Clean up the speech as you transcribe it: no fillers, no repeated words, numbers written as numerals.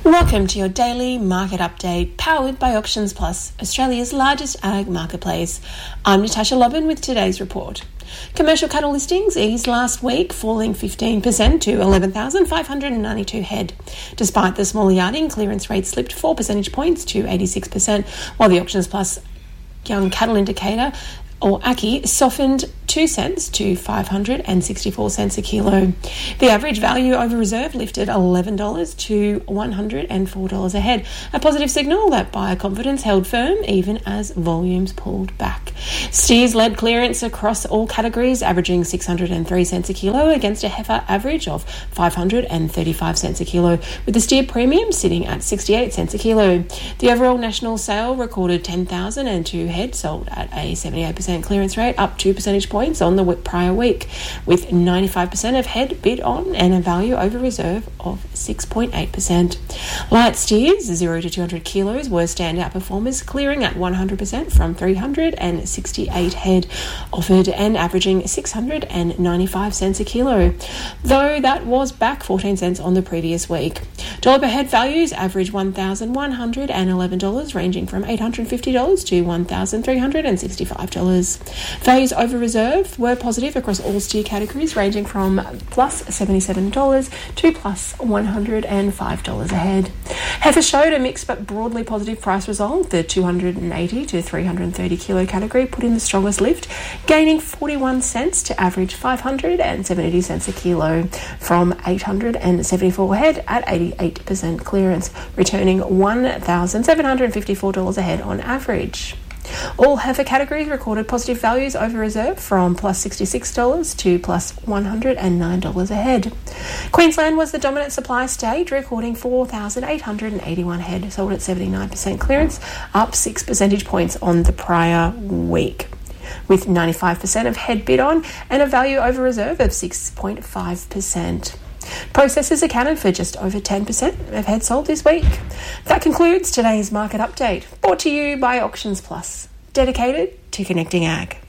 Welcome to your daily market update, powered by Auctions Plus, Australia's largest ag marketplace. I'm Natasha Lobban with today's report. Commercial cattle listings eased last week, falling 15% to 11,592 head. Despite the smaller yarding, clearance rate slipped 4 percentage points to 86%, while the Auctions Plus Young Cattle Indicator, or ACCI, softened 2 cents to 564 cents a kilo. The average value over reserve lifted $11 to $104 a head, a positive signal that buyer confidence held firm even as volumes pulled back. Steers led clearance across all categories, averaging 603 cents a kilo against a heifer average of 535 cents a kilo, with the steer premium sitting at 68 cents a kilo. The overall national sale recorded 10,002 head, sold at a 78% clearance rate, up 2 percentage points on the prior week, with 95% of head bid on and a value over reserve of 6.8%. Light steers, 0 to 200 kilos, were standout performers, clearing at 100% from 368 head offered and averaging 695 cents a kilo, though that was back 14 cents on the previous week. Dollar per head values averaged $1,111, ranging from $850 to $1,365. Values over reserve were positive across all steer categories, ranging from plus $77 to plus $105 a head. Heifer showed a mixed but broadly positive price result. The 280 to 330 kilo category put in the strongest lift, gaining 41 cents to average 570 cents a kilo from 874 head at 88% clearance, returning $1,754 a head on average. All heifer categories recorded positive values over reserve, from plus $66 to plus $109 a head. Queensland was the dominant supply state, recording 4,881 head, sold at 79% clearance, up 6 percentage points on the prior week, with 95% of head bid on and a value over reserve of 6.5%. Processors accounted for just over 10% of head sold this week. That concludes today's market update, brought to you by Auctions Plus, dedicated to connecting ag.